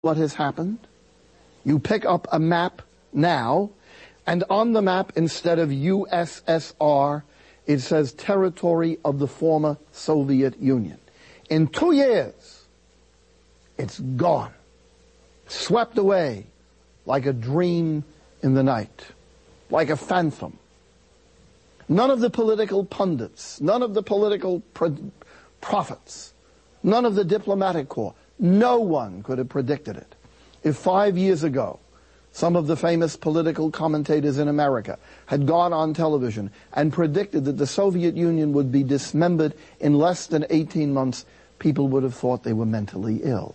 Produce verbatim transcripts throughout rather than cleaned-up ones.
what has happened? You pick up a map now, and on the map, instead of U S S R, it says territory of the former Soviet Union. In two years, it's gone, swept away like a dream in the night, like a phantom. None of the political pundits, none of the political pro- prophets, none of the diplomatic corps, no one could have predicted it. If five years ago, some of the famous political commentators in America had gone on television and predicted that the Soviet Union would be dismembered in less than eighteen months, people would have thought they were mentally ill.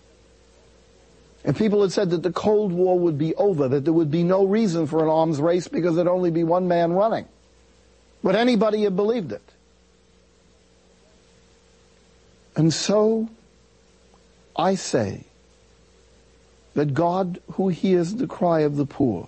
If people had said that the Cold War would be over, that there would be no reason for an arms race because there'd only be one man running, would anybody have believed it? And so, I say that God, who hears the cry of the poor,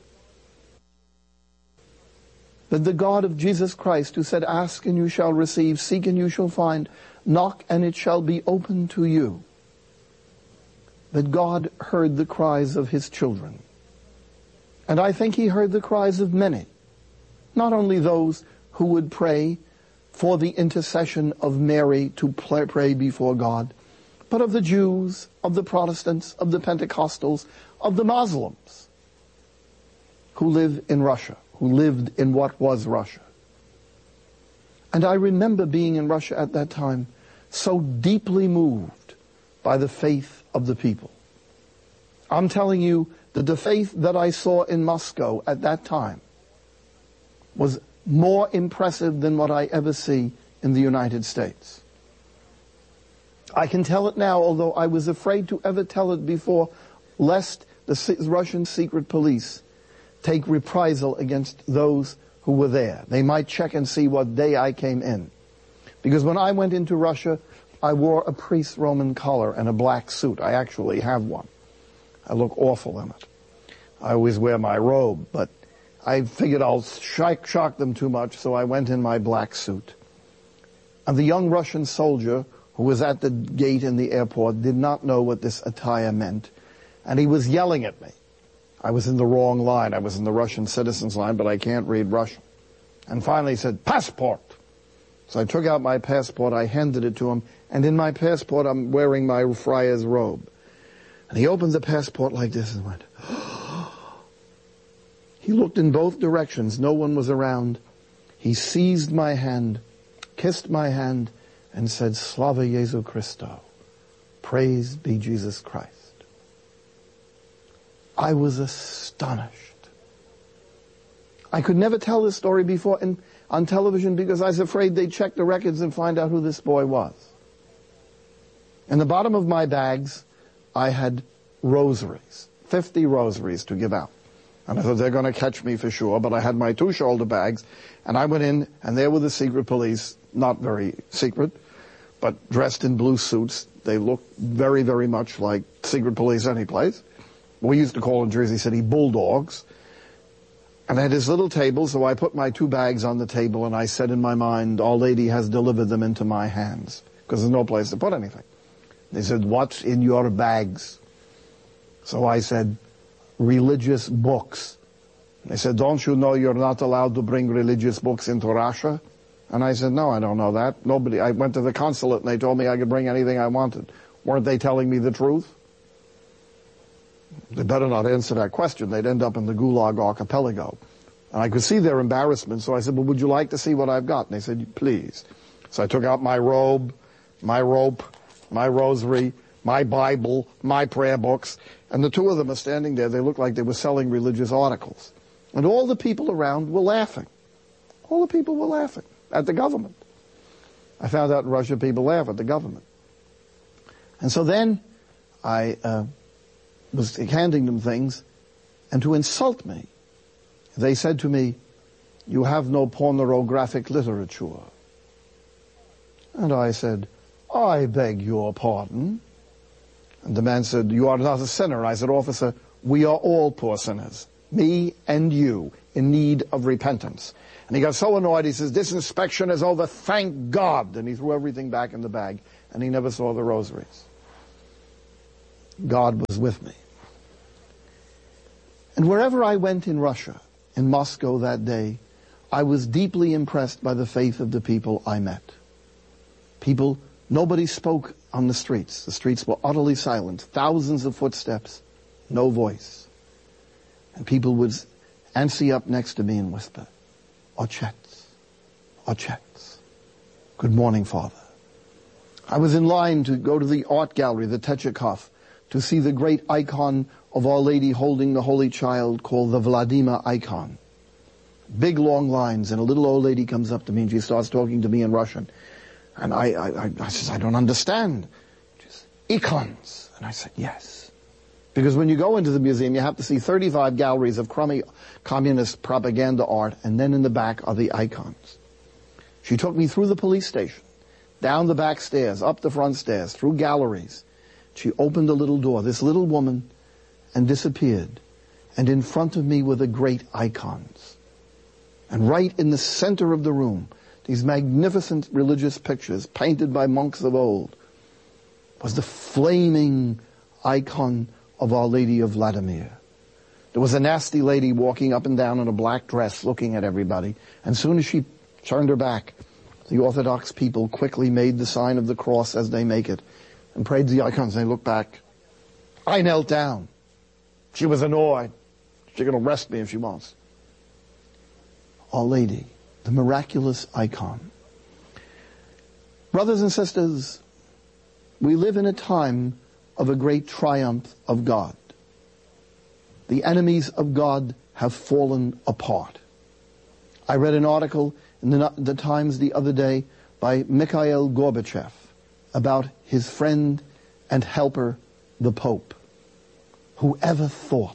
that the God of Jesus Christ, who said, ask and you shall receive, seek and you shall find, knock and it shall be opened to you, that God heard the cries of his children. And I think he heard the cries of many, not only those who would pray for the intercession of Mary to pray before God, but of the Jews, of the Protestants, of the Pentecostals, of the Muslims who live in Russia, who lived in what was Russia. And I remember being in Russia at that time so deeply moved by the faith of the people. I'm telling you that the faith that I saw in Moscow at that time was more impressive than what I ever see in the United States. I can tell it now, although I was afraid to ever tell it before, lest the Russian secret police take reprisal against those who were there. They might check and see what day I came in. Because when I went into Russia, I wore a priest's Roman collar and a black suit. I actually have one. I look awful in it. I always wear my robe, but I figured I'll shock, shock them too much, so I went in my black suit. And the young Russian soldier who was at the gate in the airport did not know what this attire meant, and he was yelling at me. I was in the wrong line. I was in the Russian citizens line, but I can't read Russian. And finally he said, passport. So I took out my passport, I handed it to him, and in my passport I'm wearing my friar's robe. And he opened the passport like this and went, he looked in both directions, no one was around. He seized my hand, kissed my hand, and said, Slava Jesu Christo, praise be Jesus Christ. I was astonished. I could never tell this story before in, on television because I was afraid they'd check the records and find out who this boy was. In the bottom of my bags, I had rosaries, fifty rosaries to give out. And I thought they're going to catch me for sure, but I had my two shoulder bags, and I went in, and there were the secret police, not very secret, but dressed in blue suits. They looked very, very much like secret police anyplace. We used to call in Jersey City bulldogs. And I had this little table, so I put my two bags on the table, and I said in my mind, Our Lady has delivered them into my hands, because there's no place to put anything. They said, what's in your bags? So I said, religious books. They said, don't you know you're not allowed to bring religious books into Russia? And I said, no, I don't know that. Nobody. I went to the consulate and they told me I could bring anything I wanted. Weren't they telling me the truth? They better not answer that question. They'd end up in the Gulag archipelago. And I could see their embarrassment, so I said, well, would you like to see what I've got? And they said, please. So I took out my robe, my rope, my rosary, my Bible, my prayer books, and the two of them are standing there. They looked like they were selling religious articles. And all the people around were laughing. All the people were laughing at the government. I found out in Russia people laugh at the government. And so then I uh, was handing them things, and to insult me, they said to me, you have no pornographic literature. And I said, I beg your pardon. And the man said, you are not a sinner. I said, officer, we are all poor sinners, me and you, in need of repentance. And he got so annoyed, he says, this inspection is over, thank God. And he threw everything back in the bag, and he never saw the rosaries. God was with me. And wherever I went in Russia, in Moscow that day, I was deeply impressed by the faith of the people I met. People, nobody spoke on the streets. The streets were utterly silent. Thousands of footsteps, no voice. And people would answer up next to me and whisper, Otchets, Otchets. Good morning, Father. I was in line to go to the art gallery, the Technikov, to see the great icon of Our Lady holding the Holy Child called the Vladimir icon. Big long lines, and a little old lady comes up to me and she starts talking to me in Russian. And I, I, I, I says, I don't understand. She says, icons. And I said, yes. Because when you go into the museum, you have to see thirty-five galleries of crummy communist propaganda art, and then in the back are the icons. She took me through the police station, down the back stairs, up the front stairs, through galleries. She opened a little door, this little woman, and disappeared. And in front of me were the great icons. And right in the center of the room, these magnificent religious pictures painted by monks of old, was the flaming icon of Our Lady of Vladimir. There was a nasty lady walking up and down in a black dress looking at everybody. And as soon as she turned her back, the Orthodox people quickly made the sign of the cross as they make it and prayed the icons. They looked back. I knelt down. She was annoyed. She's going to arrest me if she wants. Our Lady, the miraculous icon. Brothers and sisters, we live in a time of a great triumph of God. The enemies of God have fallen apart. I read an article in the, the Times the other day by Mikhail Gorbachev about his friend and helper, the Pope. Whoever thought?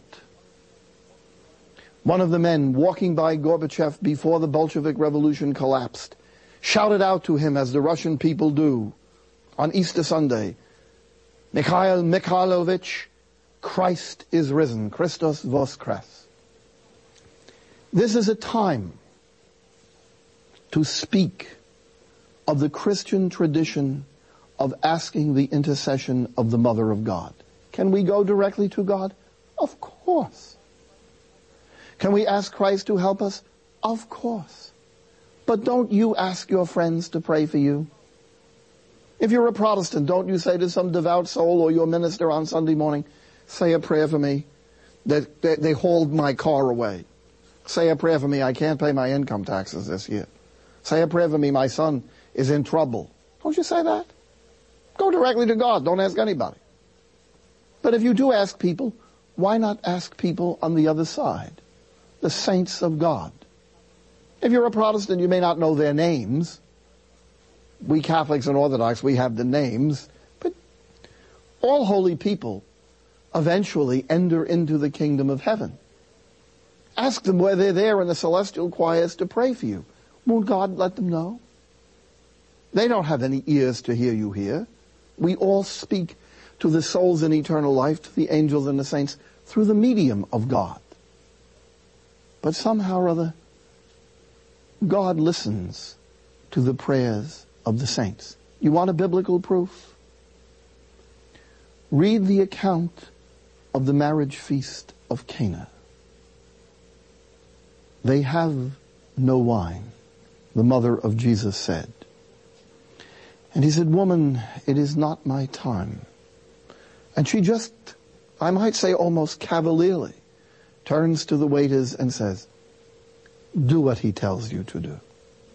One of the men walking by Gorbachev before the Bolshevik Revolution collapsed shouted out to him, as the Russian people do on Easter Sunday, Mikhail Mikhailovich, Christ is risen. Christos voskres. This is a time to speak of the Christian tradition of asking the intercession of the Mother of God. Can we go directly to God? Of course. Can we ask Christ to help us? Of course. But don't you ask your friends to pray for you? If you're a Protestant, don't you say to some devout soul or your minister on Sunday morning, say a prayer for me that they, they hauled my car away. Say a prayer for me, I can't pay my income taxes this year. Say a prayer for me, my son is in trouble. Don't you say that? Go directly to God. Don't ask anybody. But if you do ask people, why not ask people on the other side? The saints of God. If you're a Protestant, you may not know their names. We Catholics and Orthodox, we have the names. But all holy people eventually enter into the kingdom of heaven. Ask them where they're there in the celestial choirs to pray for you. Won't God let them know? They don't have any ears to hear you here. We all speak to the souls in eternal life, to the angels and the saints, through the medium of God. But somehow or other, God listens to the prayers of the saints. You want a biblical proof? Read the account of the marriage feast of Cana. They have no wine, the mother of Jesus said. And he said, woman, it is not my time. And she just, I might say almost cavalierly, turns to the waiters and says, do what he tells you to do.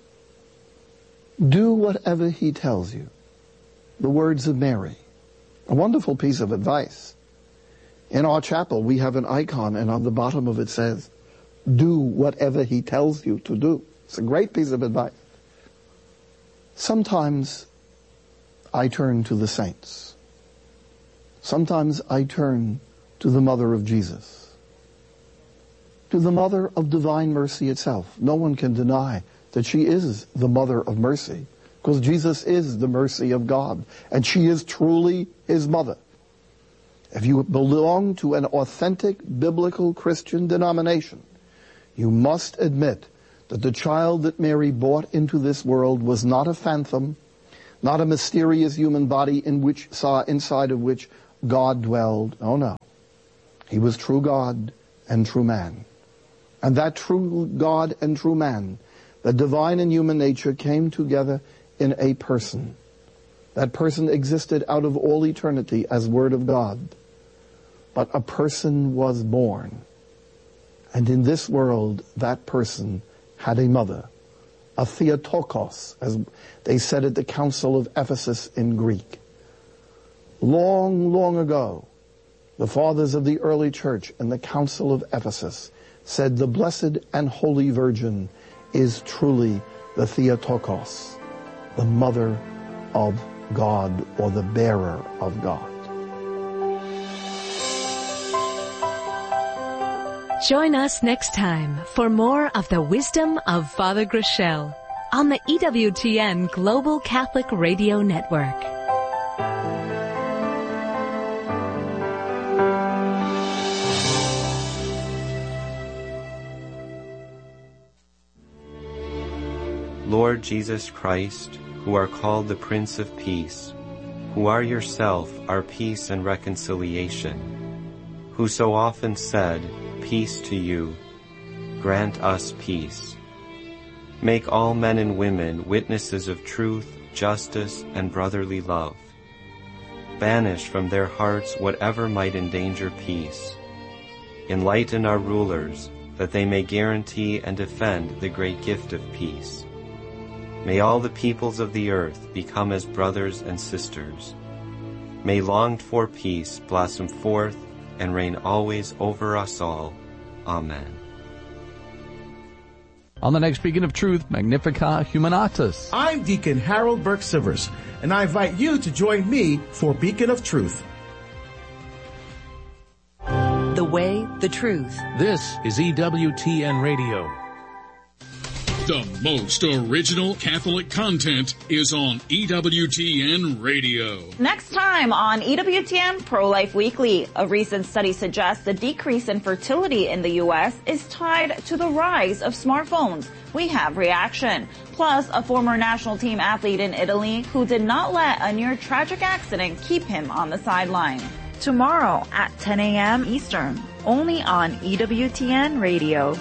Do whatever he tells you. The words of Mary. A wonderful piece of advice. In our chapel, we have an icon, and on the bottom of it says, do whatever he tells you to do. It's a great piece of advice. Sometimes I turn to the saints. Sometimes I turn to the mother of Jesus. To the mother of divine mercy itself. No one can deny that she is the mother of mercy, because Jesus is the mercy of God, and she is truly his mother. If you belong to an authentic biblical Christian denomination, you must admit that the child that Mary brought into this world was not a phantom, not a mysterious human body in which saw inside of which God dwelled. Oh no. He was true God and true man. And that true God and true man, the divine and human nature, came together in a person. That person existed out of all eternity as Word of God. But a person was born. And in this world, that person had a mother, a Theotokos, as they said at the Council of Ephesus in Greek. Long, long ago, the fathers of the early church in the Council of Ephesus said the Blessed and Holy Virgin is truly the Theotokos, the mother of God, or the bearer of God. Join us next time for more of the wisdom of Father Groeschel on the E W T N Global Catholic Radio Network. Lord Jesus Christ, who are called the Prince of Peace, who are yourself our peace and reconciliation, who so often said, "Peace to you," grant us peace. Make all men and women witnesses of truth, justice, and brotherly love. Banish from their hearts whatever might endanger peace. Enlighten our rulers, that they may guarantee and defend the great gift of peace. May all the peoples of the earth become as brothers and sisters. May longed-for peace blossom forth and reign always over us all. Amen. On the next Beacon of Truth, Magnificat Humanatus. I'm Deacon Harold Burke-Sivers, and I invite you to join me for Beacon of Truth. The way, the truth. This is E W T N Radio. The most original Catholic content is on E W T N Radio. Next time on E W T N Pro-Life Weekly, a recent study suggests the decrease in fertility in the U S is tied to the rise of smartphones. We have reaction. Plus, a former national team athlete in Italy who did not let a near tragic accident keep him on the sideline. Tomorrow at ten a.m. Eastern, only on E W T N Radio.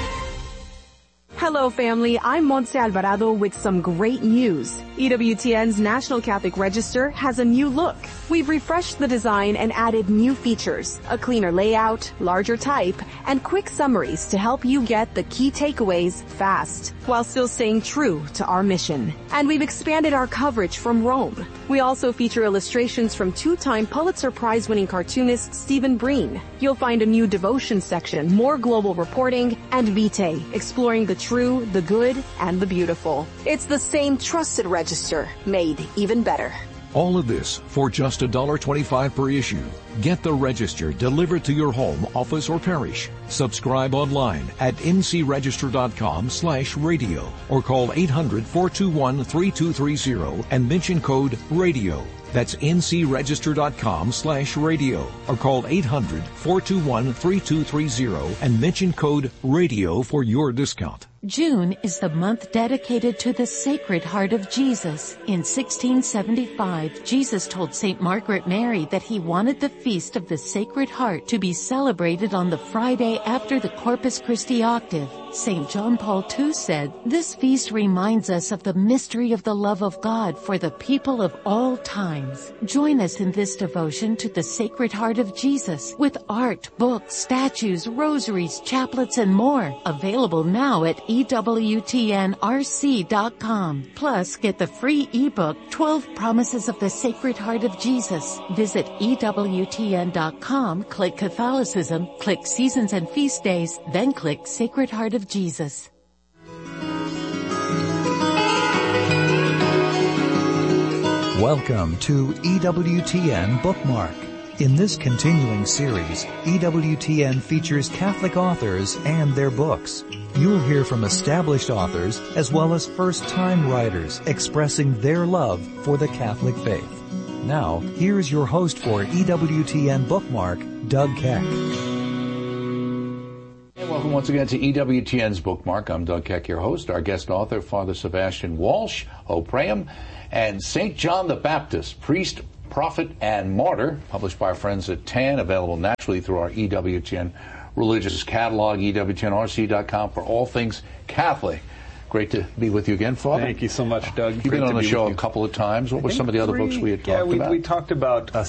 Hello, family. I'm Montse Alvarado with some great news. E W T N's National Catholic Register has a new look. We've refreshed the design and added new features, a cleaner layout, larger type, and quick summaries to help you get the key takeaways fast, while still staying true to our mission. And we've expanded our coverage from Rome. We also feature illustrations from two-time Pulitzer Prize-winning cartoonist Stephen Breen. You'll find a new devotion section, more global reporting, and Vitae, exploring the true, the good, and the beautiful. It's the same trusted register, made even better. All of this for just one dollar twenty-five per issue. Get the Register delivered to your home, office, or parish. Subscribe online at ncregister.com slash radio or call eight hundred, four two one, three two three zero and mention code RADIO. That's ncregister.com slash radio or call eight hundred, four two one, three two three zero and mention code RADIO for your discount. June is the month dedicated to the Sacred Heart of Jesus. In sixteen seventy-five, Jesus told Saint Margaret Mary that he wanted the Feast of the Sacred Heart to be celebrated on the Friday after the Corpus Christi octave. Saint John Paul the Second said, "This feast reminds us of the mystery of the love of God for the people of all times." Join us in this devotion to the Sacred Heart of Jesus with art, books, statues, rosaries, chaplets, and more. Available now at E W T N R C dot com. Plus, get the free ebook, twelve Promises of the Sacred Heart of Jesus. Visit E W T N dot com, click Catholicism, click Seasons and Feast Days, then click Sacred Heart of Jesus. Welcome to E W T N Bookmark. In this continuing series, E W T N features Catholic authors and their books. You'll hear from established authors as well as first-time writers expressing their love for the Catholic faith. Now, here's your host for E W T N Bookmark, Doug Keck. And welcome once again to E W T N's Bookmark. I'm Doug Keck, your host. Our guest author, Father Sebastian Walsh, O Preum, and Saint John the Baptist, priest Prophet and Martyr, published by our friends at T A N, available naturally through our E W T N religious catalog, E W T N R C dot com, for all things Catholic. Great to be with you again, Father. Thank you so much, Doug. You've Great been on to the be show with a you. couple of times. What I were some of the other three, books we had talked yeah, we, about? we talked about uh,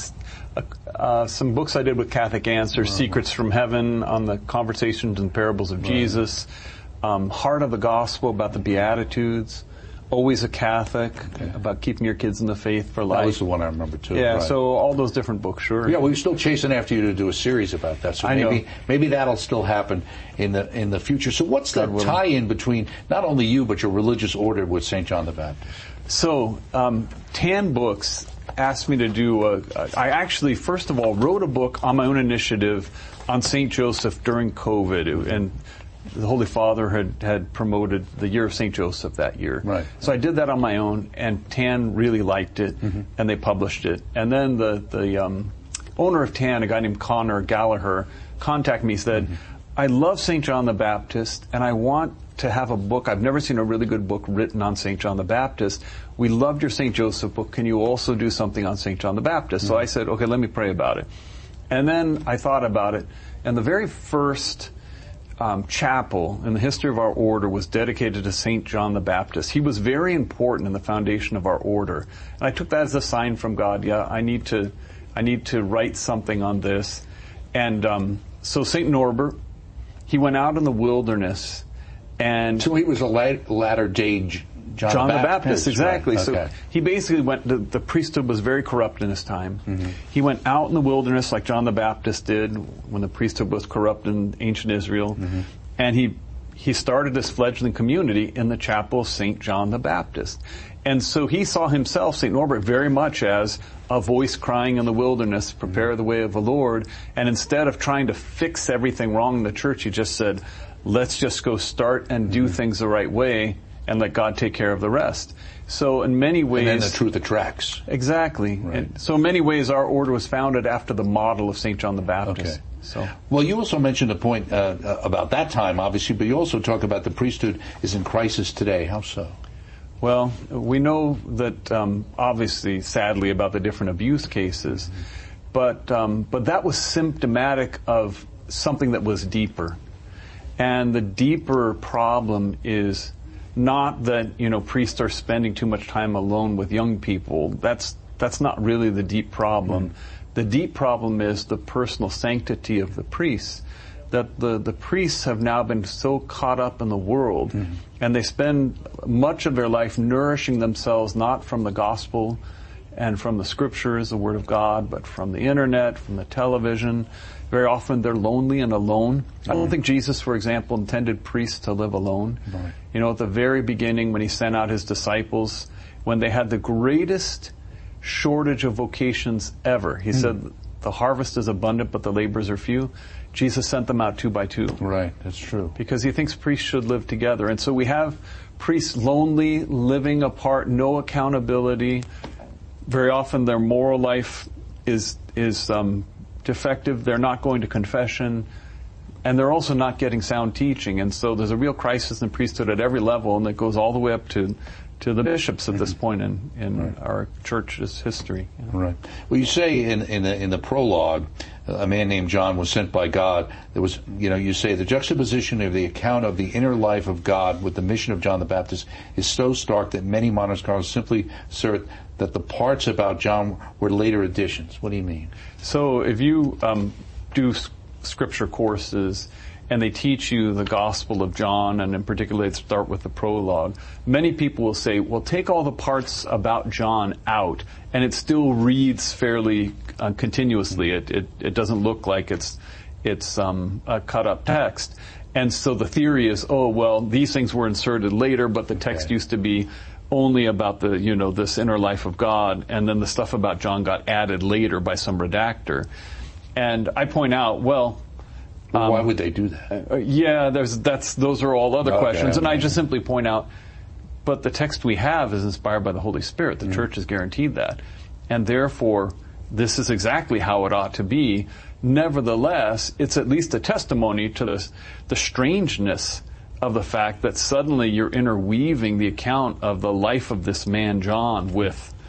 uh, some books I did with Catholic Answers, Oh. Secrets from Heaven on the Conversations and Parables of Right. Jesus, um, Heart of the Gospel about the Beatitudes, Always a Catholic, okay. about keeping your kids in the faith for life. That was the one I remember too. Yeah, right. so all those different books, sure. Yeah, we were still chasing after you to do a series about that. So I maybe know. maybe that'll still happen in the in the future. So what's the God tie-in between not only you but your religious order with Saint John the Baptist? So, um, T A N Books asked me to do a, a, I actually, first of all, wrote a book on my own initiative on Saint Joseph during COVID, and the Holy Father had, had promoted the Year of Saint Joseph that year. Right. So I did that on my own, and T A N really liked it, mm-hmm. and they published it. And then the, the um, owner of T A N, a guy named Connor Gallagher, contacted me and said, mm-hmm. I love Saint John the Baptist, and I want to have a book. I've never seen a really good book written on Saint John the Baptist. We loved your Saint Joseph book. Can you also do something on Saint John the Baptist? Mm-hmm. So I said, okay, let me pray about it. And then I thought about it, and the very first Um, chapel in the history of our order was dedicated to Saint John the Baptist. He was very important in the foundation of our order. And I took that as a sign from God. Yeah, I need to, I need to write something on this. And um, so Saint Norbert, he went out in the wilderness, and so he was a latter day John, John the Baptist, Baptist, exactly. Right. Okay. So he basically went, the, the priesthood was very corrupt in his time. Mm-hmm. He went out in the wilderness like John the Baptist did when the priesthood was corrupt in ancient Israel. Mm-hmm. And he, he started this fledgling community in the chapel of Saint John the Baptist. And so he saw himself, Saint Norbert, very much as a voice crying in the wilderness, prepare mm-hmm. the way of the Lord. And instead of trying to fix everything wrong in the church, he just said, let's just go start and do mm-hmm. things the right way, and let God take care of the rest. So in many ways... And then the truth attracts. Exactly. Right. And so in many ways, our order was founded after the model of Saint John the Baptist. Okay. So. Well, you also mentioned a point uh, about that time, obviously, but you also talk about the priesthood is in crisis today. How so? Well, we know that, um, obviously, sadly, about the different abuse cases, mm-hmm. but um, but that was symptomatic of something that was deeper. And the deeper problem is not that, you know, priests are spending too much time alone with young people. That's that's not really the deep problem. Mm-hmm. The deep problem is the personal sanctity of the priests. That the, the priests have now been so caught up in the world, mm-hmm. and they spend much of their life nourishing themselves not from the gospel and from the scriptures, the word of God, but from the internet, from the television. Very often they're lonely and alone. Mm-hmm. I don't think Jesus, for example, intended priests to live alone. Right. You know, at the very beginning when he sent out his disciples, when they had the greatest shortage of vocations ever, he mm-hmm. said, the harvest is abundant, but the laborers are few. Jesus sent them out two by two. Right, that's true. Because he thinks priests should live together. And so we have priests lonely, living apart, no accountability. Very often their moral life is is um, defective. They're not going to confession. And they're also not getting sound teaching. And so there's a real crisis in priesthood at every level, and it goes all the way up to to the bishops at this point in, in right. our church's history. You know? Right. Well, you say in, in, the, in the prologue, a man named John was sent by God. There was, you know, you say the juxtaposition of the account of the inner life of God with the mission of John the Baptist is so stark that many modern scholars simply assert that the parts about John were later additions. What do you mean? So if you um, do s- scripture courses, and they teach you the Gospel of John, and in particular they start with the prologue, many people will say, well, take all the parts about John out, and it still reads fairly uh, continuously. It, it it doesn't look like it's it's um, a cut-up text. And so the theory is, oh, well, these things were inserted later, but the text okay. used to be only about the, you know, this inner life of God, and then the stuff about John got added later by some redactor. And I point out, well, Um, Why would they do that? Uh, yeah, there's that's those are all other okay, questions, and okay. I just simply point out. But the text we have is inspired by the Holy Spirit. The mm. Church has guaranteed that, and therefore this is exactly how it ought to be. Nevertheless, it's at least a testimony to the the strangeness of the fact that suddenly you're interweaving the account of the life of this man John with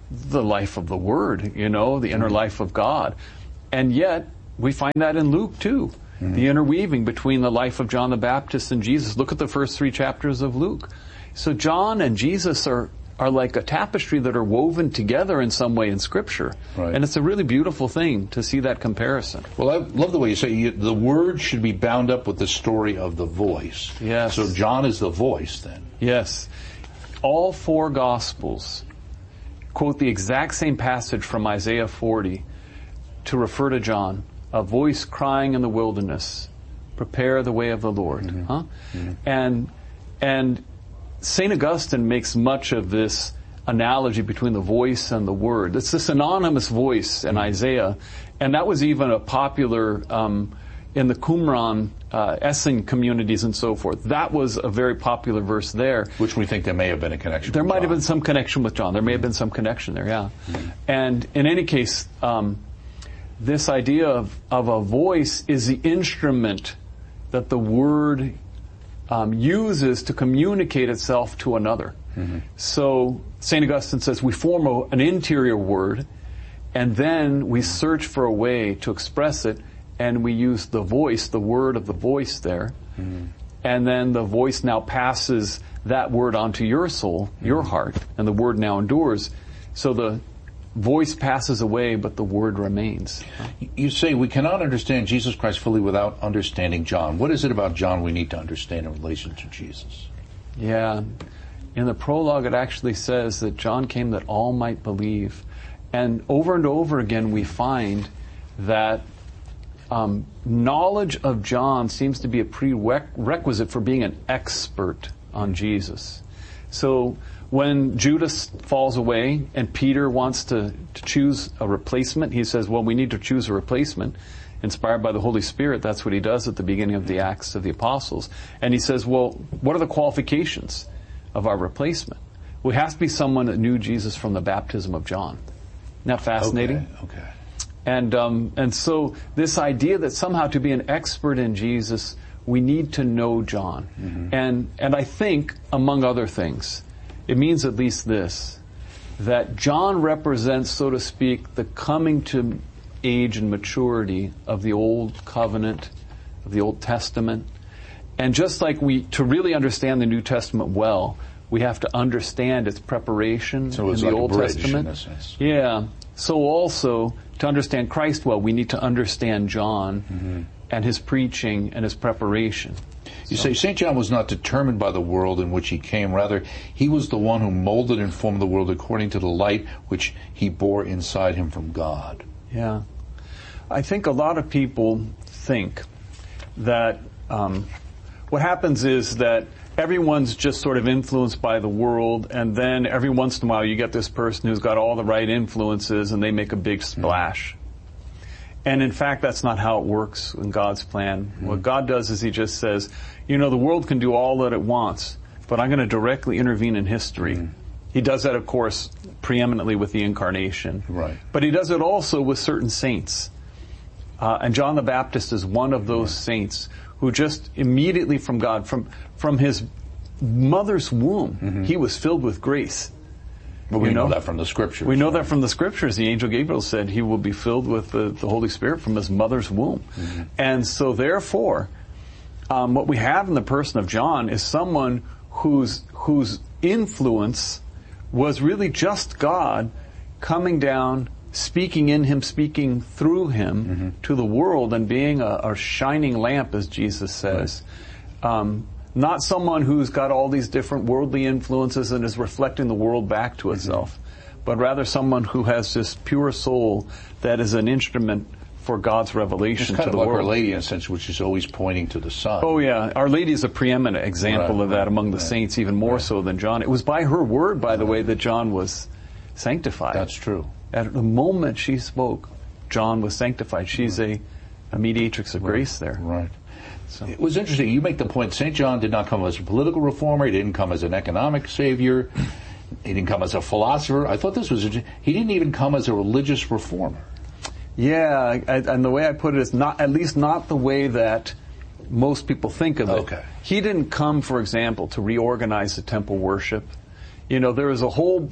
the life of the Word, you know, the inner life of God. And yet, we find that in Luke too. Mm-hmm. The interweaving between the life of John the Baptist and Jesus. Look at the first three chapters of Luke. So John and Jesus are, are like a tapestry that are woven together in some way in Scripture. Right. And it's a really beautiful thing to see that comparison. Well, I love the way you say you, the Word should be bound up with the story of the voice. Yes. So John is the voice then. Yes. All four Gospels quote the exact same passage from Isaiah forty to refer to John. A voice crying in the wilderness, prepare the way of the Lord. Mm-hmm. Huh? Mm-hmm. And, and Saint Augustine makes much of this analogy between the voice and the Word. It's this anonymous voice in Isaiah, and that was even a popular um, in the Qumran uh, Essen communities and so forth. That was a very popular verse there. Which we think there may have been a connection There with might John. have been some connection with John. There may have been some connection there, yeah. Mm-hmm. And in any case, um, this idea of, of a voice is the instrument that the Word um, uses to communicate itself to another. Mm-hmm. So Saint Augustine says we form a, an interior word, and then we search for a way to express it, and we use the voice, the word of the voice there, mm-hmm. and then the voice now passes that word onto your soul, mm-hmm. your heart, and the word now endures. So the voice passes away, but the word remains. You say we cannot understand Jesus Christ fully without understanding John. What is it about John we need to understand in relation to Jesus? Yeah. In the prologue, it actually says that John came that all might believe. And over and over again, we find that um, knowledge of John seems to be a prerequisite for being an expert on Jesus. So when Judas falls away and Peter wants to, to choose a replacement, he says, well, we need to choose a replacement. Inspired by the Holy Spirit, that's what he does at the beginning of the Acts of the Apostles. And he says, well, what are the qualifications of our replacement? Well, it has to be someone that knew Jesus from the baptism of John. Isn't that fascinating? Okay. okay. And, um, and so this idea that somehow to be an expert in Jesus, we need to know John. Mm-hmm. And, and I think, among other things, it means at least this, that John represents, so to speak, the coming to age and maturity of the Old Covenant, of the Old Testament. And just like we, to really understand the New Testament well, we have to understand its preparation so in the like Old a bridge, Testament. In a sense. Yeah. So also, to understand Christ well, we need to understand John mm-hmm. and his preaching and his preparation. You so. say Saint John was not determined by the world in which he came. Rather, he was the one who molded and formed the world according to the light which he bore inside him from God. Yeah. I think a lot of people think that um, what happens is that everyone's just sort of influenced by the world, and then every once in a while you get this person who's got all the right influences and they make a big splash. Mm. And in fact, that's not how it works in God's plan. Mm. What God does is he just says, you know, the world can do all that it wants, but I'm going to directly intervene in history. Mm. He does that, of course, preeminently with the Incarnation. Right. But he does it also with certain saints. Uh, and John the Baptist is one of those right. saints who just immediately from God, from from his mother's womb, mm-hmm. he was filled with grace. But we you know? know that from the Scriptures. We know right? that from the Scriptures. The angel Gabriel said he will be filled with the, the Holy Spirit from his mother's womb. Mm-hmm. And so therefore, um, what we have in the person of John is someone whose whose influence was really just God coming down, speaking in him, speaking through him mm-hmm. to the world, and being a, a shining lamp, as Jesus says. Right. Um, not someone who's got all these different worldly influences and is reflecting the world back to itself, mm-hmm. but rather someone who has this pure soul that is an instrument for God's revelation it's kind to of the like world. Our Lady, in a sense, which is always pointing to the sun. Oh yeah, Our Lady is a preeminent example right, of that right, among the right, saints, even more right. so than John. It was by her word, by the way, that John was sanctified. That's true. At the moment she spoke, John was sanctified. She's right. a, a mediatrix of right. grace there. Right. So. It was interesting. You make the point, Saint John did not come as a political reformer. He didn't come as an economic savior. He didn't come as a philosopher. I thought this was interesting. He didn't even come as a religious reformer. Yeah, I, and the way I put it is not, at least not the way that most people think of it. Okay. He didn't come, for example, to reorganize the temple worship. You know, there was a whole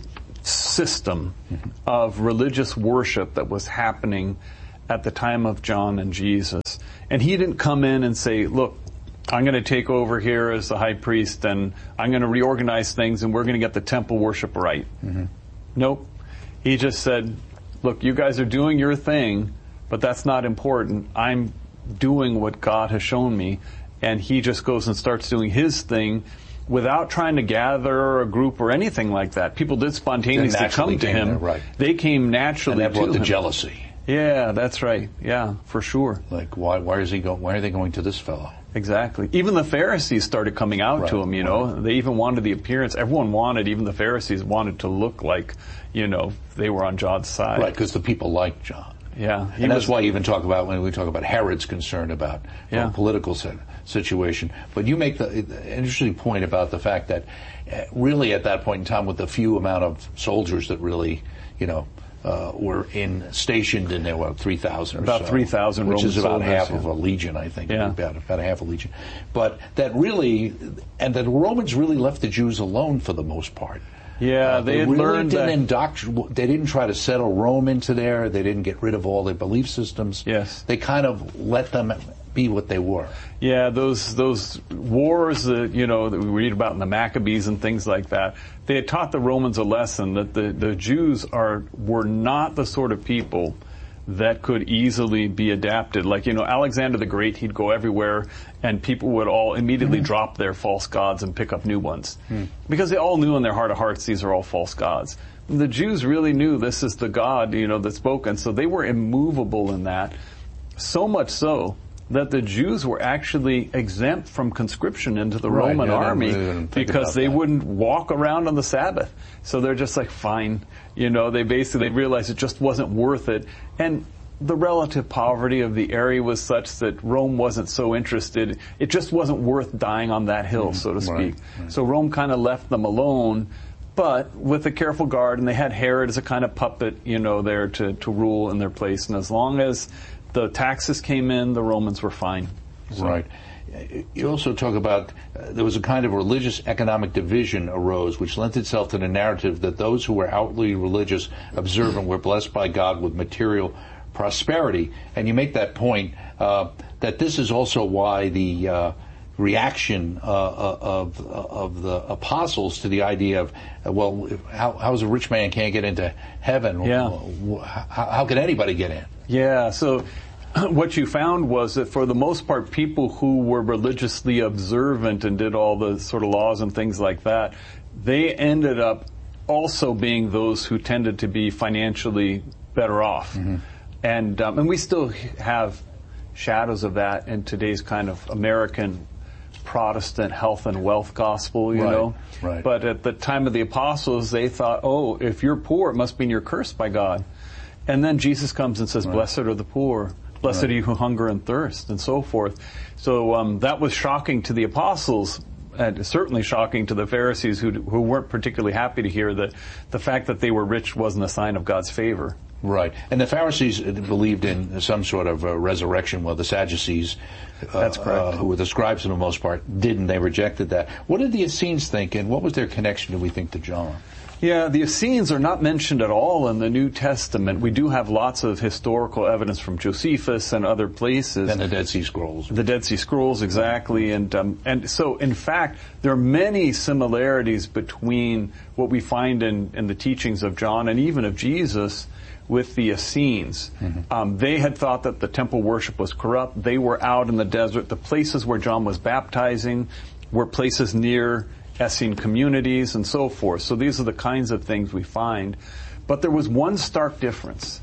system of religious worship that was happening at the time of John and Jesus. And he didn't come in and say, look, I'm going to take over here as the high priest and I'm going to reorganize things and we're going to get the temple worship right. Mm-hmm. Nope. He just said, look, you guys are doing your thing, but that's not important. I'm doing what God has shown me. And he just goes and starts doing his thing without trying to gather a group or anything like that. People did spontaneously come to him. There, right. They came naturally and that brought to the him. jealousy. Yeah, that's right. Yeah, for sure. Like, why? Why is he go? Why are they going to this fellow? Exactly. Even the Pharisees started coming out right. to him. You know, right. They even wanted the appearance. Everyone wanted. Even the Pharisees wanted to look like, you know, they were on John's side. Right, because the people liked John. Yeah, and that's why you even talk about when we talk about Herod's concern about yeah. the political situation. But you make the, the interesting point about the fact that uh, really at that point in time, with the few amount of soldiers that really, you know, uh, were in stationed in there, what, three thousand or about so, three thousand, which Roman is about soldiers, half yeah. of a legion, I think. Yeah. about about a half a legion. But that really, and that the Romans really left the Jews alone for the most part. Yeah, uh, they, they had really learned didn't that. indoctr- They didn't try to settle Rome into there. They didn't get rid of all their belief systems. Yes, they kind of let them be what they were. Yeah, those those wars that you know that we read about in the Maccabees and things like that. They had taught the Romans a lesson that the the Jews are were not the sort of people that could easily be adapted. Like, you know, Alexander the Great, he'd go everywhere and people would all immediately mm-hmm. drop their false gods and pick up new ones. Mm. Because they all knew in their heart of hearts these are all false gods. The Jews really knew this is the God, you know, that's spoken, so they were immovable in that. So much so that the Jews were actually exempt from conscription into the right, Roman yeah, army they because they that. wouldn't walk around on the Sabbath. So they're just like, fine. You know, they basically they realized it just wasn't worth it. And the relative poverty of the area was such that Rome wasn't so interested. It just wasn't worth dying on that hill, mm, so to speak. Right, right. So Rome kind of left them alone, but with a careful guard, and they had Herod as a kind of puppet, you know, there to, to rule in their place. And as long as the taxes came in, the Romans were fine. So. Right. You also talk about uh, there was a kind of religious economic division arose, which lent itself to the narrative that those who were outwardly religious, observant, were blessed by God with material prosperity. And you make that point uh, that this is also why the uh, reaction uh, of of the apostles to the idea of, uh, well, how how's a rich man can't get into heaven? Yeah. How, how can anybody get in? Yeah. So what you found was that for the most part, people who were religiously observant and did all the sort of laws and things like that, they ended up also being those who tended to be financially better off. Mm-hmm. And um, and we still have shadows of that in today's kind of American Protestant health and wealth gospel, you right, know. Right. But at the time of the apostles, they thought, oh, if you're poor, it must mean you're cursed by God. And then Jesus comes and says, right. Blessed are the poor. Blessed right. are you who hunger and thirst, and so forth. So um, that was shocking to the apostles, and certainly shocking to the Pharisees, who who weren't particularly happy to hear that the fact that they were rich wasn't a sign of God's favor. Right. And the Pharisees believed in some sort of uh, resurrection, while the Sadducees, uh, That's correct. Uh, who were the scribes for the most part, didn't. They rejected that. What did the Essenes think, and what was their connection, do we think, to John? Yeah, the Essenes are not mentioned at all in the New Testament. We do have lots of historical evidence from Josephus and other places. And the Dead Sea Scrolls. The Dead Sea Scrolls, exactly. And um, and so, in fact, there are many similarities between what we find in, in the teachings of John and even of Jesus with the Essenes. Mm-hmm. Um, they had thought that the temple worship was corrupt. They were out in the desert. The places where John was baptizing were places near Essene communities and so forth. So these are the kinds of things we find. But there was one stark difference.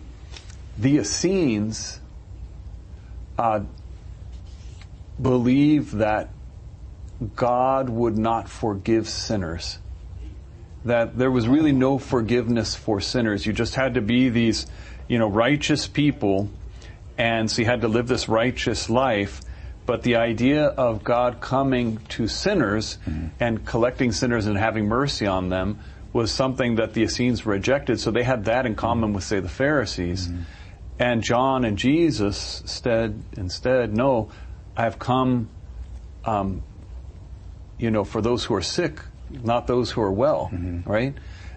The Essenes uh, believed that God would not forgive sinners. That there was really no forgiveness for sinners. You just had to be these, you know, righteous people, and so you had to live this righteous life. But the idea of God coming to sinners mm-hmm. and collecting sinners and having mercy on them was something that the Essenes rejected. So they had that in common with, say, the Pharisees. Mm-hmm. And John and Jesus instead, instead, no, I have come, um, you know, for those who are sick, not those who are well, mm-hmm. right?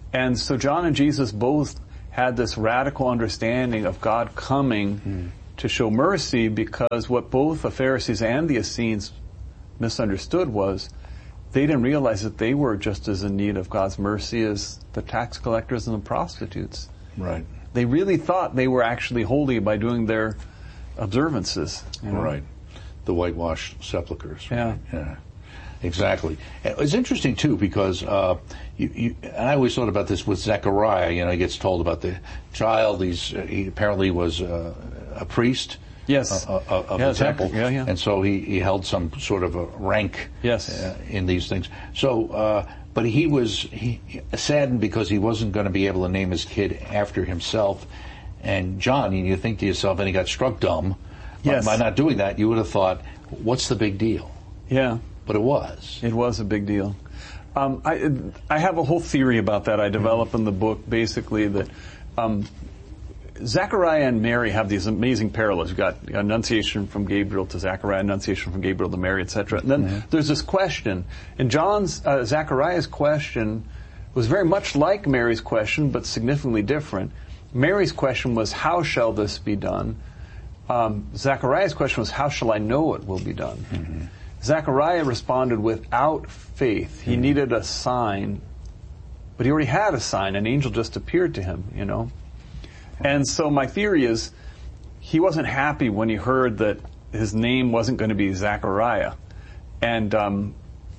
And so John and Jesus both had this radical understanding of God coming mm. to show mercy, because what both the Pharisees and the Essenes misunderstood was they didn't realize that they were just as in need of God's mercy as the tax collectors and the prostitutes. Right. They really thought they were actually holy by doing their observances. You know? Right. The whitewashed sepulchres. Yeah. Yeah. Exactly. It's interesting too, because uh, you, you, and I always thought about this with Zechariah. You know, he gets told about the child. He's uh, he apparently was uh, a priest. Yes. Uh, uh, of yeah, the temple. Exactly. Yeah, yeah. And so he, he held some sort of a rank. Yes. Uh, in these things. So, uh, but he was he, saddened because he wasn't going to be able to name his kid after himself. And John, you think to yourself, and he got struck dumb yes. by, by not doing that. You would have thought, what's the big deal? Yeah. But it was. It was a big deal. Um, I I have a whole theory about that I develop in the book, basically, that um, Zechariah and Mary have these amazing parallels. You've got Annunciation from Gabriel to Zechariah, Annunciation from Gabriel to Mary, et cetera. And then mm-hmm. there's this question. And John's, uh, Zechariah's question was very much like Mary's question, but significantly different. Mary's question was, how shall this be done? Um, Zechariah's question was, how shall I know it will be done? Mm-hmm. Zechariah responded without faith. He mm-hmm. needed a sign, but he already had a sign. An angel just appeared to him, you know. And so my theory is he wasn't happy when he heard that his name wasn't going to be Zechariah. And um,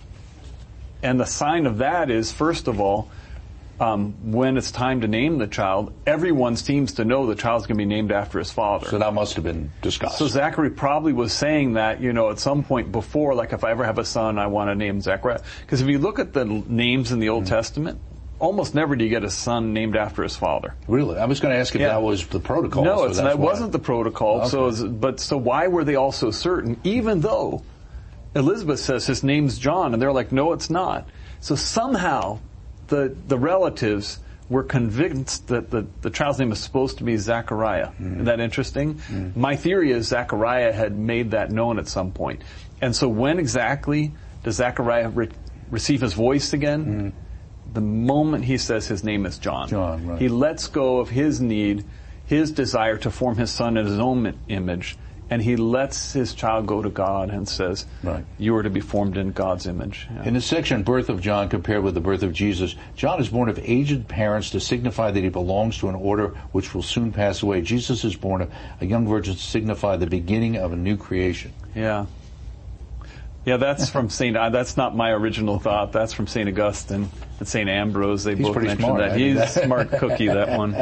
and the sign of that is, first of all, um, when it's time to name the child, everyone seems to know the child's going to be named after his father. So that must have been discussed. So Zachary probably was saying that, you know, at some point before, like, if I ever have a son, I want to name Zechariah. Because if you look at the names in the Old mm-hmm. Testament, almost never do you get a son named after his father. Really? I was going to ask if yeah. that was the protocol. No, so it's, that wasn't the protocol. Okay. So, it's, but so why were they all so certain? Even though Elizabeth says his name's John, and they're like, no, it's not. So somehow the the relatives were convinced that the, the child's name is supposed to be Zechariah. Mm. Isn't that interesting? Mm. My theory is Zechariah had made that known at some point. And so when exactly does Zechariah re- receive his voice again? Mm. The moment he says his name is John. John, right. He lets go of his need, his desire to form his son in his own image, and he lets his child go to God and says, right. you are to be formed in God's image. Yeah. In the section, Birth of John compared with the birth of Jesus, John is born of aged parents to signify that he belongs to an order which will soon pass away. Jesus is born of a young virgin to signify the beginning of a new creation. Yeah. Yeah, that's from Saint Uh, that's not my original thought. That's from Saint Augustine and Saint Ambrose. They He's both mentioned smart, that. I He's mean, a smart cookie, that one.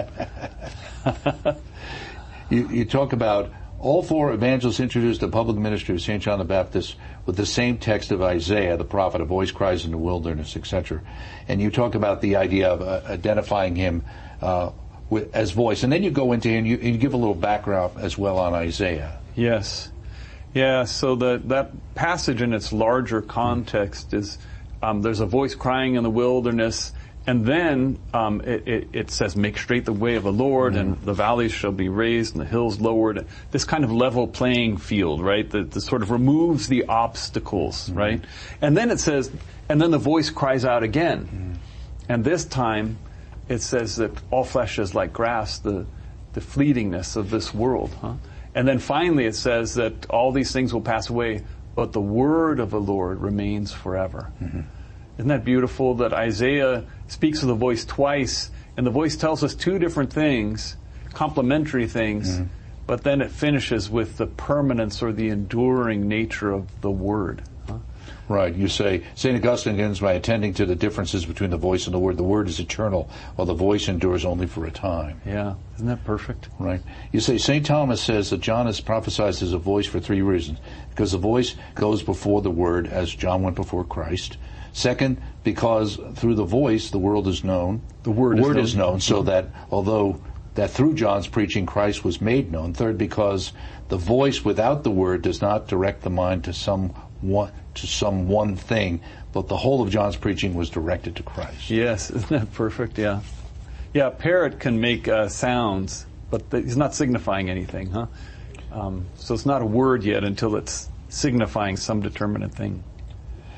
you, you talk about all four evangelists introduced the public ministry of Saint John the Baptist with the same text of Isaiah, the prophet, a voice cries in the wilderness, et cetera. And you talk about the idea of uh, identifying him uh, with, as voice. And then you go into and you, and you give a little background as well on Isaiah. Yes. Yeah, so the, that passage in its larger context is um, there's a voice crying in the wilderness, and then um, it, it, it says, make straight the way of the Lord, mm-hmm. and the valleys shall be raised and the hills lowered. This kind of level playing field, right, that, that sort of removes the obstacles, mm-hmm. right? And then it says, and then the voice cries out again. Mm-hmm. And this time it says that all flesh is like grass, the, the fleetingness of this world, huh? And then finally it says that all these things will pass away, but the word of the Lord remains forever. Mm-hmm. Isn't that beautiful that Isaiah speaks of the voice twice, and the voice tells us two different things, complementary things, mm-hmm. but then it finishes with the permanence or the enduring nature of the word. Huh? Right. You say, Saint Augustine begins by attending to the differences between the voice and the word. The word is eternal, while the voice endures only for a time. Yeah. Isn't that perfect? Right. You say, Saint Thomas says that John is prophesied as a voice for three reasons. Because the voice goes before the word, as John went before Christ. Second, because through the voice the world is known. The word, the word is, is known, known so that although that through John's preaching Christ was made known. Third, because the voice without the word does not direct the mind to some one, to some one thing, but the whole of John's preaching was directed to Christ. Yes, isn't that perfect? Yeah. Yeah, a parrot can make uh, sounds, but th- he's not signifying anything, huh? Um, so it's not a word yet until it's signifying some determinate thing.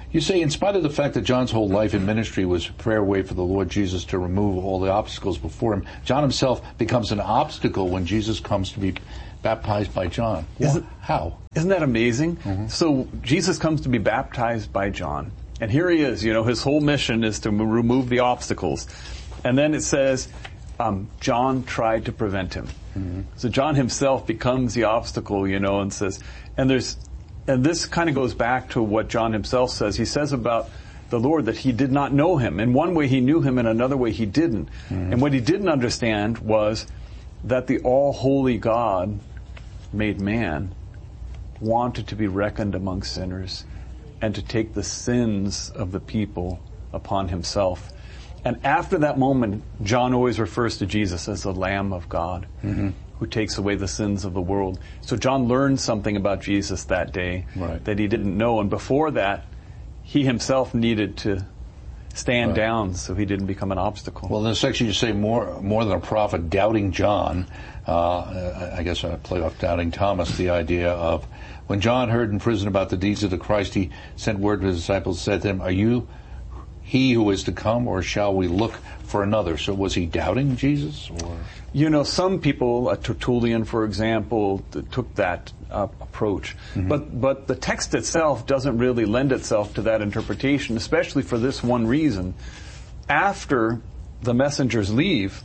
You say, in spite of the fact that John's whole life and ministry was a prayer way for the Lord Jesus to remove all the obstacles before him, John himself becomes an obstacle when Jesus comes to be baptized by John. Isn't, How? Isn't that amazing? Mm-hmm. So Jesus comes to be baptized by John. And here he is, you know, his whole mission is to remove the obstacles. And then it says, um, John tried to prevent him. Mm-hmm. So John himself becomes the obstacle, you know, and says, and there's, and this kind of goes back to what John himself says. He says about the Lord that he did not know him. In one way he knew him, in another way he didn't. Mm-hmm. And what he didn't understand was that the all-holy God made man wanted to be reckoned among sinners and to take the sins of the people upon himself. And after that moment, John always refers to Jesus as the Lamb of God, mm-hmm. who takes away the sins of the world. So John learned something about Jesus that day right. that he didn't know. And before that, he himself needed to stand right. down so he didn't become an obstacle. Well, in this section you say more more than a prophet, doubting John. Uh, I guess I play off doubting Thomas, the idea of when John heard in prison about the deeds of the Christ, he sent word to his disciples, said to them, are you he who is to come, or shall we look for another? So was he doubting Jesus? Or You know, some people, uh, Tertullian, for example, th- took that uh, approach. Mm-hmm. But but the text itself doesn't really lend itself to that interpretation, especially for this one reason. After the messengers leave,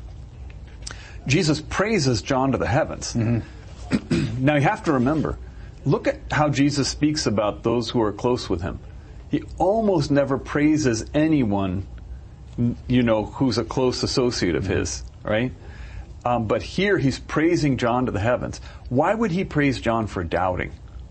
Jesus praises John to the heavens. Mm-hmm. Now you have to remember, look at how Jesus speaks about those who are close with him. He almost never praises anyone, you know, who's a close associate of mm-hmm. his, right? Um, but here he's praising John to the heavens. Why would he praise John for doubting?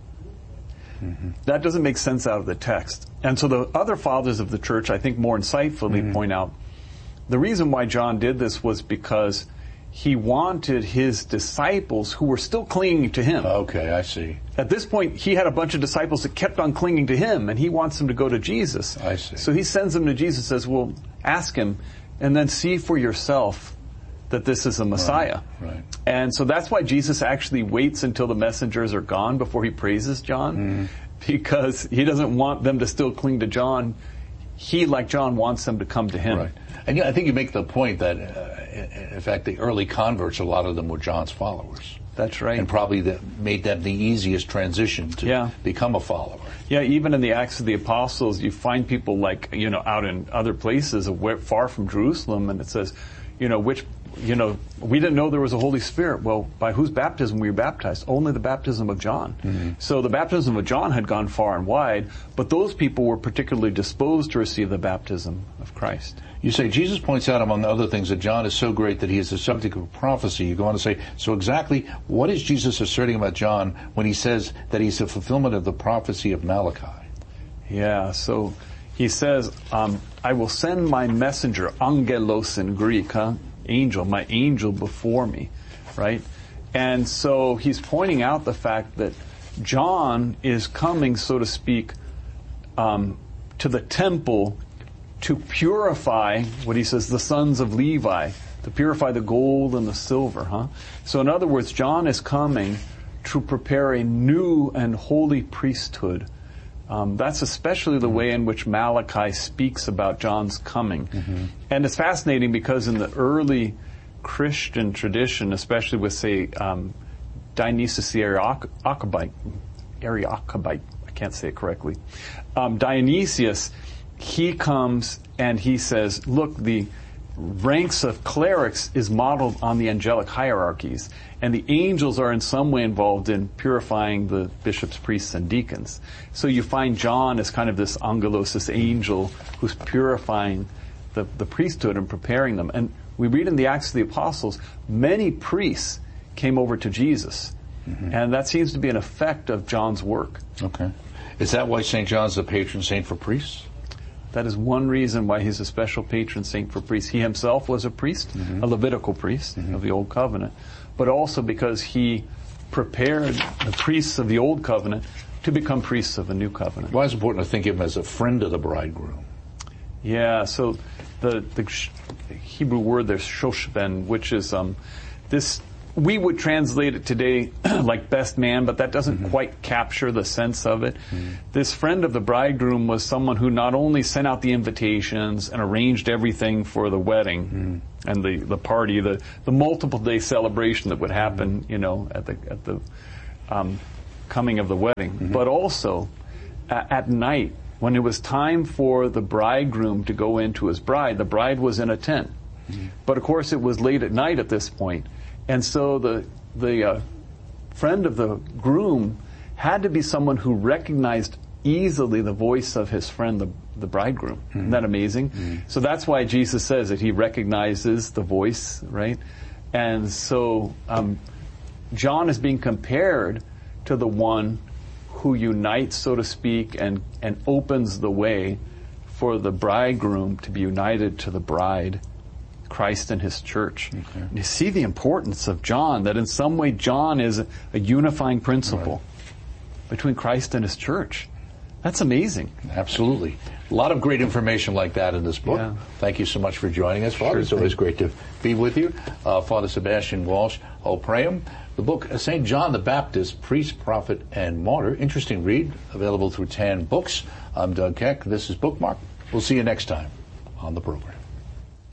Mm-hmm. That doesn't make sense out of the text. And so the other fathers of the church, I think more insightfully mm-hmm. point out, the reason why John did this was because he wanted his disciples who were still clinging to him. Okay, I see. At this point, he had a bunch of disciples that kept on clinging to him, and he wants them to go to Jesus. I see. So he sends them to Jesus and says, well, ask him, and then see for yourself that this is a Messiah. Right, right. And so that's why Jesus actually waits until the messengers are gone before he praises John, mm. because he doesn't want them to still cling to John. He, like John, wants them to come to him. Right. And yeah, I think you make the point that, uh, in fact, the early converts, a lot of them were John's followers. That's right. And probably that made them the easiest transition to yeah. become a follower. Yeah, even in the Acts of the Apostles, you find people like, you know, out in other places far from Jerusalem, and it says, you know, which, you know, we didn't know there was a Holy Spirit. Well, by whose baptism were you baptized? Only the baptism of John. Mm-hmm. So the baptism of John had gone far and wide, but those people were particularly disposed to receive the baptism of Christ. You say Jesus points out, among other things, that John is so great that he is the subject of prophecy. You go on to say, so exactly what is Jesus asserting about John when he says that he's the fulfillment of the prophecy of Malachi? Yeah, so he says, um, I will send my messenger, angelos in Greek, huh? Angel, my angel before me, right? And so he's pointing out the fact that John is coming, so to speak, um, to the temple to purify, what he says, the sons of Levi, to purify the gold and the silver, huh? So in other words, John is coming to prepare a new and holy priesthood. Um, that's especially the way in which Malachi speaks about John's coming. Mm-hmm. And it's fascinating because in the early Christian tradition, especially with, say, um, Dionysius the Areopagite, Areopagite, I can't say it correctly, um, Dionysius, he comes and he says, look, the ranks of clerics is modeled on the angelic hierarchies, and the angels are in some way involved in purifying the bishops, priests, and deacons. So you find John as kind of this angelos, this angel who's purifying the, the priesthood and preparing them. And we read in the Acts of the Apostles, many priests came over to Jesus. Mm-hmm. And that seems to be an effect of John's work. Okay. Is that why Saint John's the patron saint for priests? That is one reason why he's a special patron saint for priests. He himself was a priest, mm-hmm. a Levitical priest mm-hmm. of the Old Covenant, but also because he prepared the priests of the Old Covenant to become priests of the New Covenant. Why is it important to think of him as a friend of the bridegroom? Yeah, so the, the Hebrew word there's shoshben, which is um, this we would translate it today like best man, but that doesn't mm-hmm. quite capture the sense of it. Mm-hmm. This friend of the bridegroom was someone who not only sent out the invitations and arranged everything for the wedding mm-hmm. and the, the party, the, the multiple day celebration that would happen, mm-hmm. you know, at the at the um, coming of the wedding, mm-hmm. but also a- at night when it was time for the bridegroom to go into his bride. The bride was in a tent, mm-hmm. but of course it was late at night at this point. And so the the uh, friend of the groom had to be someone who recognized easily the voice of his friend, the, the bridegroom. Mm-hmm. Isn't that amazing? Mm-hmm. So that's why Jesus says that he recognizes the voice, right? And so um, John is being compared to the one who unites, so to speak, and, and opens the way for the bridegroom to be united to the bride, Christ and his church. Okay. You see the importance of John, that in some way John is a, a unifying principle right. between Christ and his church. That's amazing. Absolutely. A lot of great information like that in this book. Yeah. Thank you so much for joining us, Father. Sure, it's always great to be with you. Uh, Father Sebastian Walsh, O'Praham. The book, Saint John the Baptist, Priest, Prophet, and Martyr. Interesting read, available through Tan Books. I'm Doug Keck. This is Bookmark. We'll see you next time on the program.